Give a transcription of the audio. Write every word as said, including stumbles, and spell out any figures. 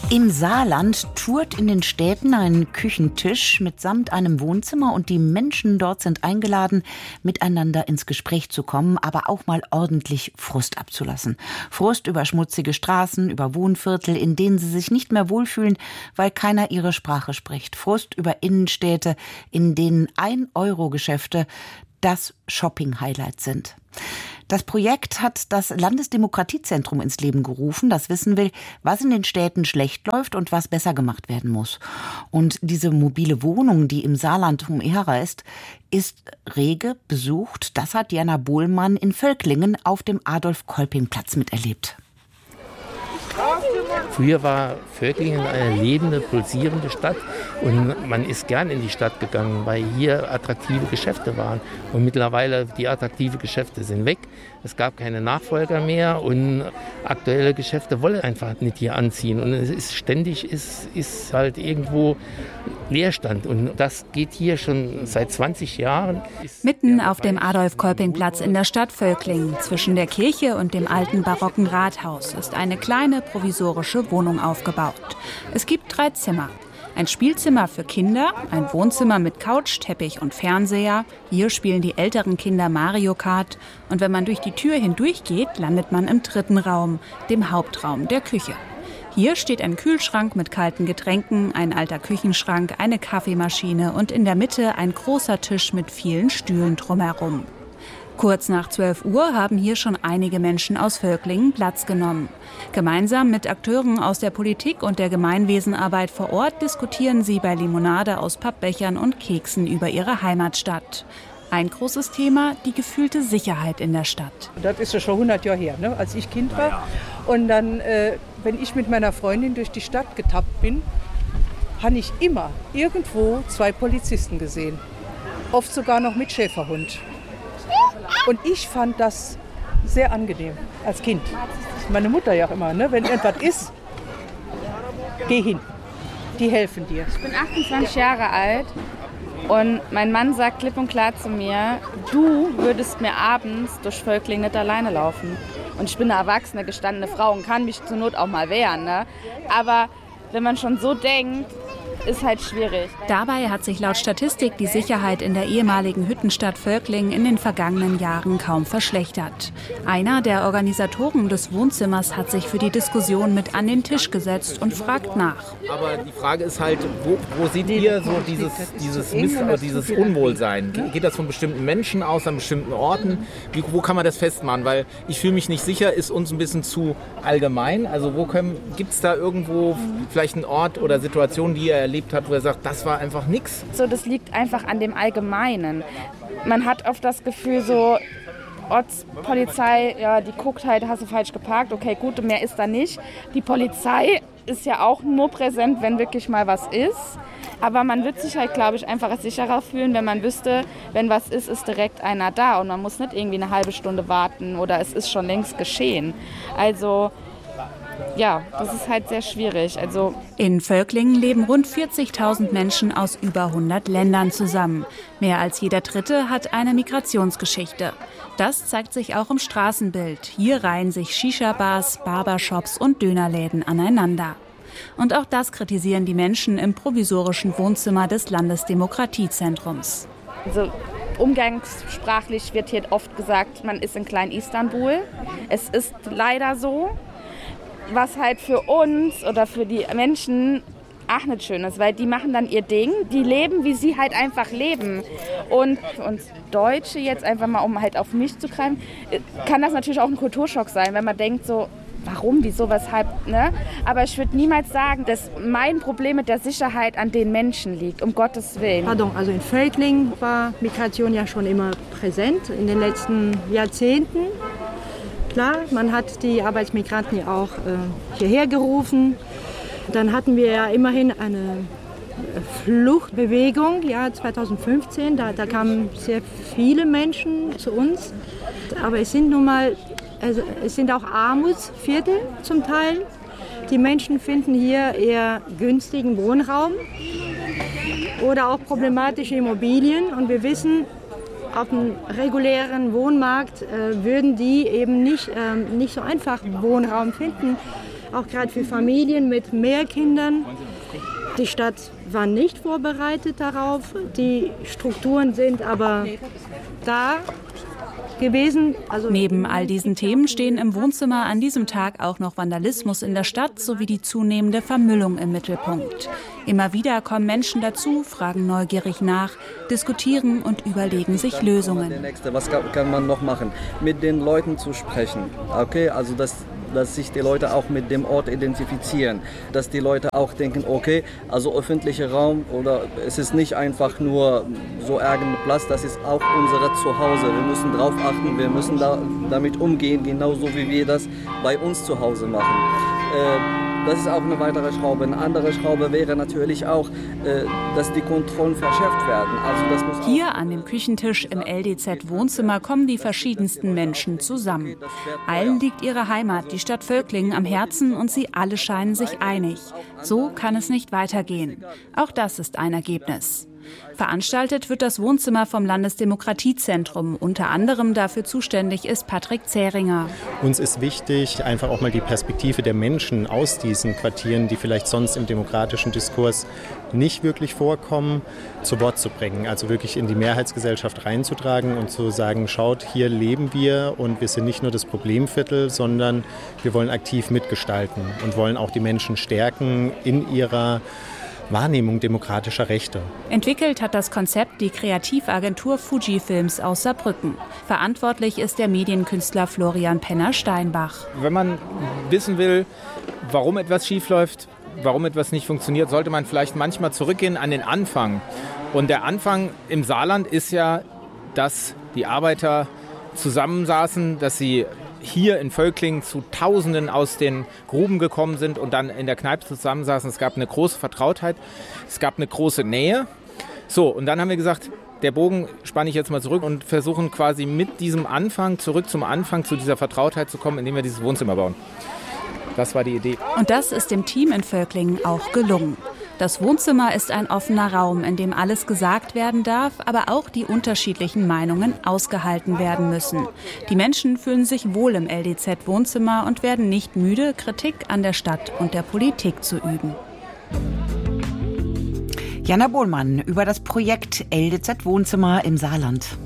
Im Saarland tourt in den Städten ein Küchentisch mitsamt einem Wohnzimmer und die Menschen dort sind eingeladen, miteinander ins Gespräch zu kommen, aber auch mal ordentlich Frust abzulassen. Frust über schmutzige Straßen, über Wohnviertel, in denen sie sich nicht mehr wohlfühlen, weil keiner ihre Sprache spricht. Frust über Innenstädte, in denen ein-Euro-Geschäfte das Shopping-Highlight sind. Das Projekt hat das Landesdemokratiezentrum ins Leben gerufen, das wissen will, was in den Städten schlecht läuft und was besser gemacht werden muss. Und diese mobile Wohnung, die im Saarland umherreist, ist rege besucht. Das hat Diana Bohlmann in Völklingen auf dem Adolf-Kolping-Platz miterlebt. Früher war Völklingen eine lebende, pulsierende Stadt und man ist gern in die Stadt gegangen, weil hier attraktive Geschäfte waren. Und mittlerweile die attraktiven Geschäfte sind weg. Es gab keine Nachfolger mehr und aktuelle Geschäfte wollen einfach nicht hier anziehen. Und es ist ständig, ist, ist halt irgendwo Leerstand. Und das geht hier schon seit zwanzig Jahren. Mitten auf dem Adolf-Kolping-Platz in der Stadt Völklingen, zwischen der Kirche und dem alten barocken Rathaus, ist eine kleine provisorische Wohnung aufgebaut. Es gibt drei Zimmer. Ein Spielzimmer für Kinder, ein Wohnzimmer mit Couch, Teppich und Fernseher. Hier spielen die älteren Kinder Mario Kart. Und wenn man durch die Tür hindurchgeht, landet man im dritten Raum, dem Hauptraum der Küche. Hier steht ein Kühlschrank mit kalten Getränken, ein alter Küchenschrank, eine Kaffeemaschine und in der Mitte ein großer Tisch mit vielen Stühlen drumherum. Kurz nach zwölf Uhr haben hier schon einige Menschen aus Völklingen Platz genommen. Gemeinsam mit Akteuren aus der Politik und der Gemeinwesenarbeit vor Ort diskutieren sie bei Limonade aus Pappbechern und Keksen über ihre Heimatstadt. Ein großes Thema, die gefühlte Sicherheit in der Stadt. Das ist ja schon hundert Jahre her, ne, als ich Kind war. Und dann, äh, wenn ich mit meiner Freundin durch die Stadt getappt bin, habe ich immer irgendwo zwei Polizisten gesehen. Oft sogar noch mit Schäferhund. Und ich fand das sehr angenehm als Kind. Meine Mutter ja auch immer, ne? Wenn irgendwas ist, geh hin. Die helfen dir. Ich bin achtundzwanzig Jahre alt und mein Mann sagt klipp und klar zu mir, du würdest mir abends durch Völklingen nicht alleine laufen. Und ich bin eine erwachsene, gestandene Frau und kann mich zur Not auch mal wehren. Ne? Aber wenn man schon so denkt, ist halt schwierig. Dabei hat sich laut Statistik die Sicherheit in der ehemaligen Hüttenstadt Völklingen in den vergangenen Jahren kaum verschlechtert. Einer der Organisatoren des Wohnzimmers hat sich für die Diskussion mit an den Tisch gesetzt und fragt nach. Aber die Frage ist halt, wo, wo seht ihr so dieses, dieses, Miss, dieses Unwohlsein? Geht das von bestimmten Menschen aus, an bestimmten Orten? Wie, wo kann man das festmachen? Weil ich fühle mich nicht sicher, ist uns ein bisschen zu allgemein. Also wo gibt es da irgendwo vielleicht einen Ort oder Situationen, die ihr erlebt hat, wo er sagt, das war einfach nichts? So, das liegt einfach an dem Allgemeinen. Man hat oft das Gefühl so, Ortspolizei, ja, die guckt halt, hast du falsch geparkt, okay, gut, mehr ist da nicht. Die Polizei ist ja auch nur präsent, wenn wirklich mal was ist. Aber man wird sich halt, glaube ich, einfach sicherer fühlen, wenn man wüsste, wenn was ist, ist direkt einer da. Und man muss nicht irgendwie eine halbe Stunde warten oder es ist schon längst geschehen. Also ja, das ist halt sehr schwierig. Also in Völklingen leben rund vierzigtausend Menschen aus über hundert Ländern zusammen. Mehr als jeder Dritte hat eine Migrationsgeschichte. Das zeigt sich auch im Straßenbild. Hier reihen sich Shisha-Bars, Barbershops und Dönerläden aneinander. Und auch das kritisieren die Menschen im provisorischen Wohnzimmer des Landesdemokratiezentrums. Also umgangssprachlich wird hier oft gesagt, man ist in Klein-Istanbul. Es ist leider so. Was halt für uns oder für die Menschen auch nicht schön ist, weil die machen dann ihr Ding, die leben, wie sie halt einfach leben. Und für uns Deutsche jetzt einfach mal, um halt auf mich zu greifen, kann das natürlich auch ein Kulturschock sein, wenn man denkt so, warum, wieso, weshalb, ne? Aber ich würde niemals sagen, dass mein Problem mit der Sicherheit an den Menschen liegt, um Gottes Willen. Pardon, also in Völklingen war Migration ja schon immer präsent in den letzten Jahrzehnten. Klar, man hat die Arbeitsmigranten ja auch äh, hierher gerufen. Dann hatten wir ja immerhin eine Fluchtbewegung, ja, zweitausendfünfzehn. Da, da kamen sehr viele Menschen zu uns. Aber es sind nun mal, also es sind auch Armutsviertel zum Teil. Die Menschen finden hier eher günstigen Wohnraum oder auch problematische Immobilien. Und wir wissen, auf dem regulären Wohnmarkt äh, würden die eben nicht, äh, nicht so einfach Wohnraum finden. auch gerade für Familien mit mehr Kindern. Die Stadt war nicht vorbereitet darauf. Die Strukturen sind aber da gewesen. Also Neben all diesen Themen stehen im Wohnzimmer an diesem Tag auch noch Vandalismus in der Stadt sowie die zunehmende Vermüllung im Mittelpunkt. Immer wieder kommen Menschen dazu, fragen neugierig nach, diskutieren und überlegen sich Lösungen. Was kann man noch machen? Mit den Leuten zu sprechen. Okay, also das dass sich die Leute auch mit dem Ort identifizieren, dass die Leute auch denken, okay, also öffentlicher Raum oder es ist nicht einfach nur so ärgernder Platz, das ist auch unser Zuhause. Wir müssen darauf achten, wir müssen da, damit umgehen, genauso wie wir das bei uns zu Hause machen. Äh, Das ist auch eine weitere Schraube. Eine andere Schraube wäre natürlich auch, dass die Kontrollen verschärft werden. Also das muss Hier an dem Küchentisch im L D Z-Wohnzimmer kommen die verschiedensten Menschen zusammen. Allen liegt ihre Heimat, die Stadt Völklingen, am Herzen und sie alle scheinen sich einig. So kann es nicht weitergehen. Auch das ist ein Ergebnis. Veranstaltet wird das Wohnzimmer vom Landesdemokratiezentrum. Unter anderem dafür zuständig ist Patrick Zähringer. Uns ist wichtig, einfach auch mal die Perspektive der Menschen aus diesen Quartieren, die vielleicht sonst im demokratischen Diskurs nicht wirklich vorkommen, zu Wort zu bringen. Also wirklich in die Mehrheitsgesellschaft reinzutragen und zu sagen, schaut, hier leben wir und wir sind nicht nur das Problemviertel, sondern wir wollen aktiv mitgestalten und wollen auch die Menschen stärken in ihrer Wahrnehmung demokratischer Rechte. Entwickelt hat das Konzept die Kreativagentur Fujifilms aus Saarbrücken. Verantwortlich ist der Medienkünstler Florian Penner-Steinbach. Wenn man wissen will, warum etwas schiefläuft, warum etwas nicht funktioniert, sollte man vielleicht manchmal zurückgehen an den Anfang. Und der Anfang im Saarland ist ja, dass die Arbeiter zusammensaßen, dass sie hier in Völklingen zu Tausenden aus den Gruben gekommen sind und dann in der Kneipe zusammensaßen. Es gab eine große Vertrautheit, es gab eine große Nähe. So, und dann haben wir gesagt, der Bogen spanne ich jetzt mal zurück und versuchen quasi mit diesem Anfang, zurück zum Anfang, zu dieser Vertrautheit zu kommen, indem wir dieses Wohnzimmer bauen. Das war die Idee. Und das ist dem Team in Völklingen auch gelungen. Das Wohnzimmer ist ein offener Raum, in dem alles gesagt werden darf, aber auch die unterschiedlichen Meinungen ausgehalten werden müssen. Die Menschen fühlen sich wohl im L D Z-Wohnzimmer und werden nicht müde, Kritik an der Stadt und der Politik zu üben. Jana Bohlmann über das Projekt L D Z-Wohnzimmer im Saarland.